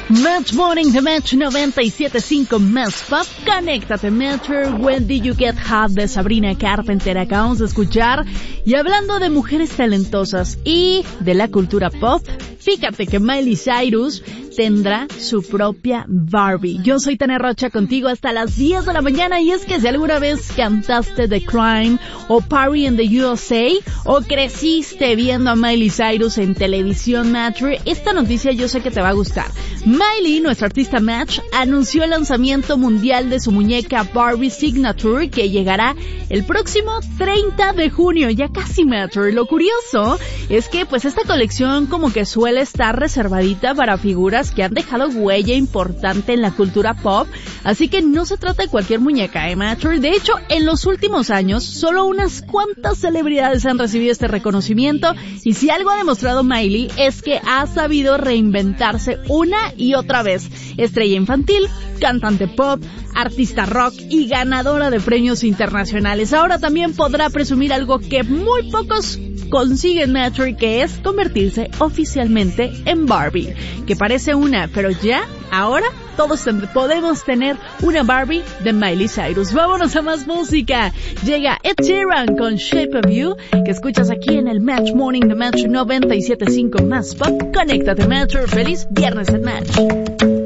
Match Morning, The Match 97.5 más pop. Conéctate, Matcher. When Did You Get Hot de Sabrina Carpenter acabamos de escuchar. Y hablando de mujeres talentosas y de la cultura pop, fíjate que Miley Cyrus tendrá su propia Barbie. Yo soy Tania Rocha contigo hasta las 10 de la mañana y es que si alguna vez cantaste The Crime o Party in the USA o creciste viendo a Miley Cyrus en televisión Matcher, esta noticia yo sé que te va a gustar. Miley, nuestra artista Match, anunció el lanzamiento mundial de su muñeca Barbie Signature que llegará el próximo 30 de junio, ya casi Matcher. Lo curioso es que pues esta colección como que suele estar reservadita para figuras que han dejado huella importante en la cultura pop, así que no se trata de cualquier muñeca, Matcher. De hecho, en los últimos años, solo unas cuantas celebridades han recibido este reconocimiento, y si algo ha demostrado Miley es que ha sabido reinventarse una y otra vez. Estrella infantil, cantante pop, artista rock y ganadora de premios internacionales. Ahora también podrá presumir algo que muy pocos consiguen, Matcher, que es convertirse oficialmente en Barbie, que parece una, pero ya, ahora, todos podemos tener una Barbie de Miley Cyrus. Vámonos a más música. Llega Ed Sheeran con Shape of You, que escuchas aquí en el Match Morning de Match 97.5 más pop. Conéctate, Matcher. Feliz viernes en Match.